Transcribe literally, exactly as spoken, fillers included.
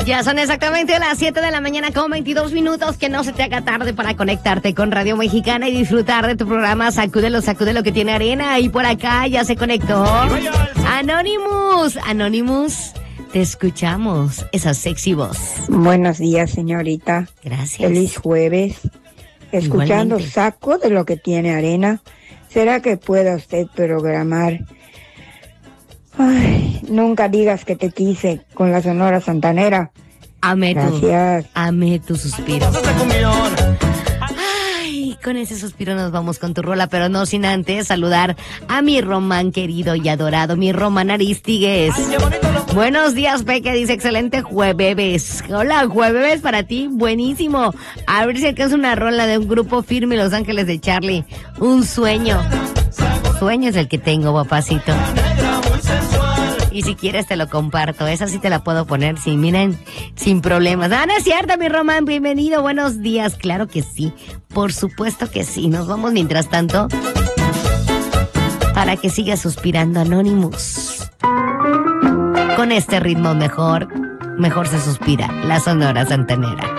Ya son exactamente las siete de la mañana con veintidós minutos. Que no se te haga tarde para conectarte con Radio Mexicana y disfrutar de tu programa Sacúdelo, Sacúdelo que tiene arena. Y por acá ya se conectó Anonymous. Anonymous, te escuchamos, esa sexy voz. Buenos días, señorita. Gracias. Feliz jueves. Escuchando Igualmente. Saco de lo que tiene arena. ¿Será que pueda usted programar? Ay, nunca digas que te quise con la Sonora Santanera. Amé tu, Gracias. amé tu suspiro. Ay, con ese suspiro nos vamos con tu rola, pero no sin antes saludar a mi Román querido y adorado, mi Román Aristigues. Buenos días, Peque, dice excelente jueves. Hola, jueves para ti, buenísimo. A ver si alcanza una rola de un grupo firme, Los Ángeles de Charlie. Un sueño. Sueño es el que tengo, papacito. Y si quieres te lo comparto, esa sí te la puedo poner, sí, miren, sin problemas. Ah, no es cierto, mi Román, bienvenido, buenos días, claro que sí, por supuesto que sí. Nos vamos mientras tanto para que siga suspirando Anonymous. Con este ritmo mejor, mejor se suspira, la Sonora Santanera.